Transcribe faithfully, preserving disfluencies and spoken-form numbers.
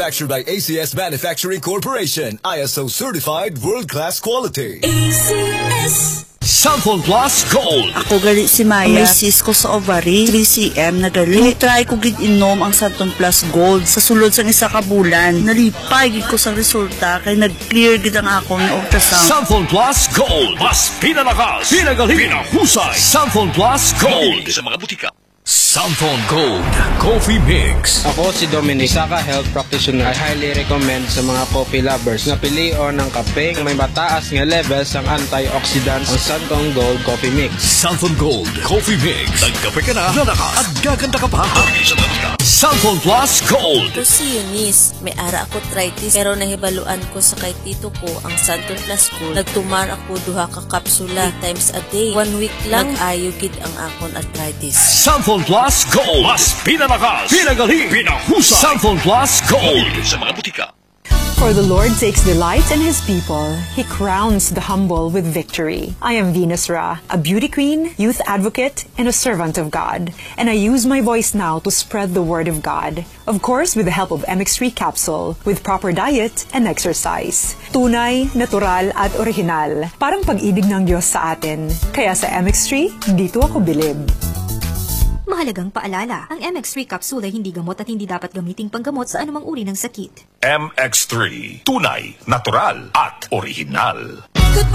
Manufactured by A C S Manufacturing Corporation, I S O certified world-class quality. A C S Santon Plus Gold. Ako gali si Maya. May cyst ko sa ovary, three centimeters na gali. Try ko gid inom ang Santon Plus Gold sa sulod sang isa ka bulan. Nalipay gid ko sa resulta kay nag-clear gid ang akong ultrasound. Santon Plus Gold. Mas pinalakas, pinagaling, pinahusay. Santon Plus Gold. Sa mga butika. Santon Gold Coffee Mix. Ako si Dominic, Saka Health Practitioner. I highly recommend sa mga coffee lovers na pilion ng kape may mataas nga levels ang antioxidants ang Santon Gold Coffee Mix. Santon Gold Coffee Mix. Nagkape ka na, lalakas at gaganda ka pa. Santon Plus Gold. Ito si Eunice. May ara ako arthritis pero nahibaluan ko sa kay tito ko ang Santon Plus Gold. Nagtumar ako duha ka kapsula three times a day. One week lang ayugid ang akon arthritis. Santon Plus Gold. Mas pinalakas, pinagaling, pinahusay. Santon Plus Gold. Sa mga butika. For the Lord takes delight in His people. He crowns the humble with victory. I am Venus Ra, a beauty queen, youth advocate, and a servant of God. And I use my voice now to spread the word of God. Of course, with the help of M X three capsule, with proper diet and exercise. Tunay, natural, at original. Parang pag-ibig ng Diyos sa atin. Kaya sa M X three, dito ako bilib. Mahalagang paalala, ang M X three capsule ay hindi gamot at hindi dapat gamiting panggamot sa anumang uri ng sakit. M X three, tunay, natural, at original.